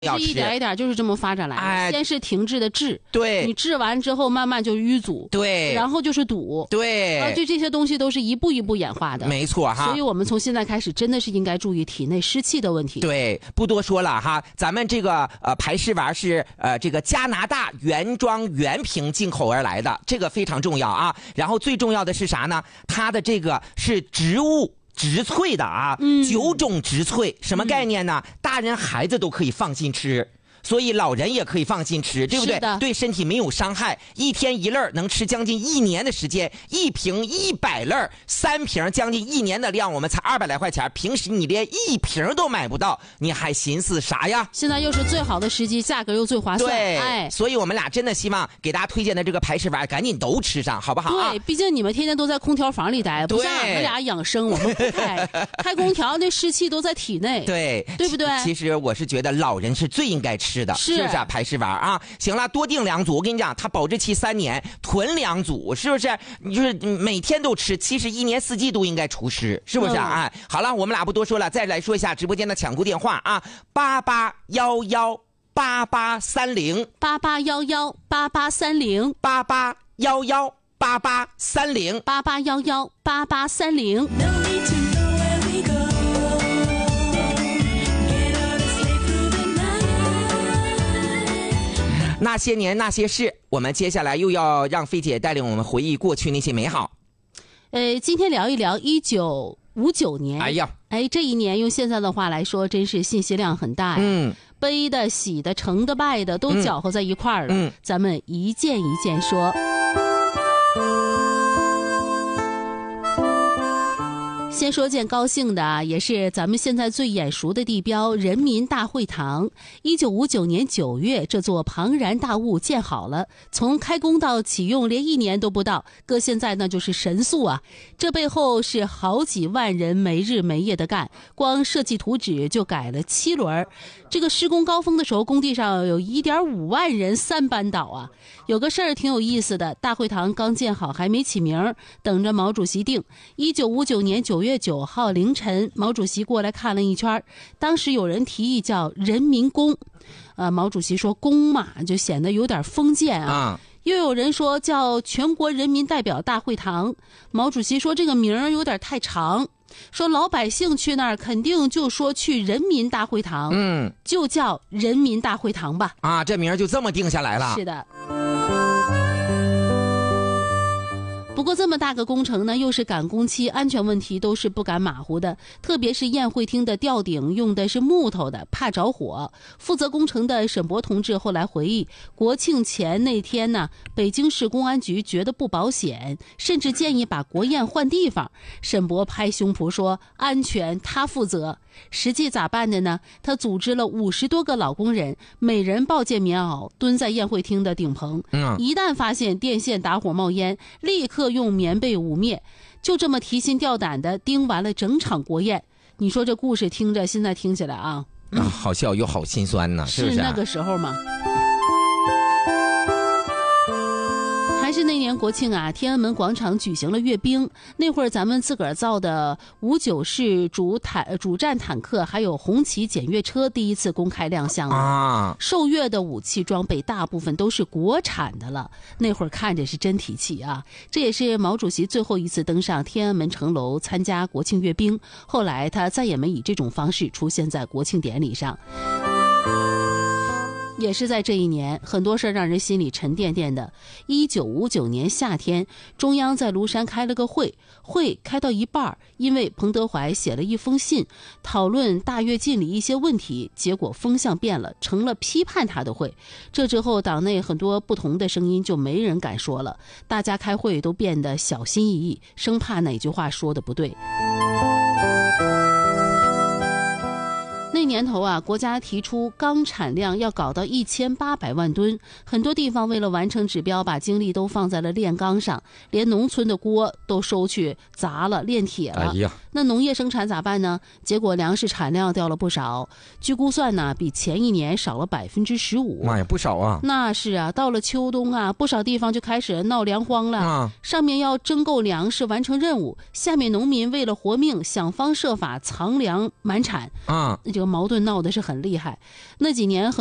要吃， 一点一点就是这么发展来的。先是停滞的滞， 对， 你治完之后，慢慢就淤阻， 对， 然后就是堵， 对， 就这些东西都是一步一步演化的， 没错哈。 所以我们从现在开始，真的是应该注意体内湿气的问题。 对，不多说了哈，咱们这个排湿丸是这个加拿大原装原瓶进口而来的，这个非常重要啊。然后最重要的是啥呢？它的这个是植物植萃的啊，9种植萃，什么概念呢？大人孩子都可以放心吃。所以老人也可以放心吃，对不对？对身体没有伤害，一天1粒能吃将近1年的时间，一瓶100粒，3瓶将近1年的量，我们才200来块钱，平时你连1瓶都买不到，你还寻思啥呀？ 现在又是最好的时机，价格又最划算。 对，所以我们俩真的希望给大家推荐的这个排湿丸赶紧都吃上，好不好？ 对，毕竟你们天天都在空调房里待，不像我们俩养生，我们不开开空调，那湿气都在体内，对不对？ 其实我是觉得老人是最应该吃的，是不是啊？排湿丸啊，行了，多订2组，我跟你讲，它保质期3年，囤2组，是不是？你就是每天都吃，其实1年4季都应该除湿，是不是啊？好了，我们俩不多说了，再来说一下直播间的抢购电话啊，88118830，88118830，88118830。那些年那些事，我们接下来又要让菲姐带领我们回忆过去那些美好。 今天聊一聊1959年。这一年用现在的话来说，真是信息量很大呀。悲的、喜的、成的、败的都搅和在一块儿了。咱们一件一件说。先说件高兴的啊，也是咱们现在最眼熟的地标——人民大会堂。1959年9月，这座庞然大物建好了，从开工到启用连1年都不到，搁现在那就是神速啊！这背后是好几万人没日没夜的干，光设计图纸就改了7轮。这个施工高峰的时候，工地上有1.5万人3班倒啊！有个事儿挺有意思的，大会堂刚建好还没起名，等着毛主席定。1959年9月9号凌晨，毛主席过来看了一圈，当时有人提议叫人民宫，毛主席说宫嘛就显得有点封建啊。又有人说叫全国人民代表大会堂，毛主席说这个名儿有点太长，说老百姓去那儿肯定就说去人民大会堂，就叫人民大会堂吧。 这名儿就这么定下来了。 是的。不过这么大个工程呢，又是赶工期，安全问题都是不敢马虎的。特别是宴会厅的吊顶用的是木头的，怕着火。负责工程的沈博同志后来回忆，国庆前那天呢，北京市公安局觉得不保险，甚至建议把国宴换地方。沈博拍胸脯说，安全他负责。实际咋办的呢？他组织了50多个老工人，每人抱件棉袄，蹲在宴会厅的顶棚。一旦发现电线打火冒烟，立刻用棉被捂灭。就这么提心吊胆的盯完了整场国宴。你说这故事听着，现在听起来好笑又好心酸呢，是不是？ 是那个时候吗？还是那年国庆啊，天安门广场举行了阅兵。那会儿咱们自个儿造的59式主战坦克还有红旗检阅车第一次公开亮相了。受阅的武器装备大部分都是国产的了，那会儿看着是真提气啊。这也是毛主席最后一次登上天安门城楼参加国庆阅兵，后来他再也没以这种方式出现在国庆典礼上。也是在这一年，很多事让人心里沉甸甸的。1959年夏天，中央在庐山开了个会开到一半，因为彭德怀写了一封信，讨论大跃进里一些问题，结果风向变了，成了批判他的会。这之后，党内很多不同的声音就没人敢说了，大家开会都变得小心翼翼，生怕哪句话说的不对。那年头啊，国家提出钢产量要搞到1800万吨，很多地方为了完成指标，把精力都放在了炼钢上，连农村的锅都收去砸了炼铁了。 那农业生产咋办呢？结果粮食产量掉了不少，据估算呢，比前一年少了15%。 妈呀，不少啊！ 那是啊，到了秋冬啊，不少地方就开始闹粮荒了。上面要征购粮食完成任务，下面农民为了活命，想方设法藏粮满产。这个矛盾闹得是很厉害。那几年